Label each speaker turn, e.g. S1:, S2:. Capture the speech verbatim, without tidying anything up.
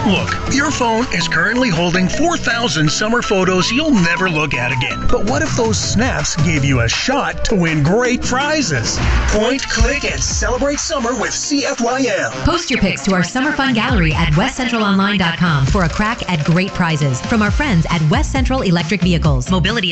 S1: Look, your phone is currently holding four thousand summer photos you'll never look at again. But what if those snaps gave you a shot to win great prizes? Point, click, and celebrate summer with C F Y L.
S2: Post your pics to our Summer Fun Gallery at west central online dot com for a crack at great prizes from our friends at West Central Electric Vehicles. Mobility